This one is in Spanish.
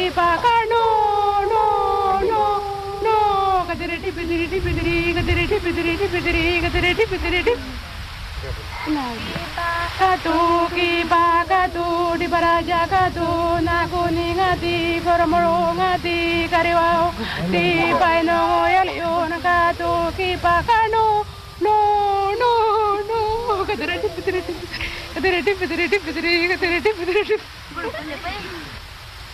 paca no no no no kadiri dipidiri dipidiri kadiri dipidiri dipidiri kadiri dipidiri dip ki paca tu di baraja katu na kuning ati kormorong ati kariwao di paino yalion katu ki paca no no no no kadiri dipidiri kadiri dipidiri dipidiri kadiri dipidiri dip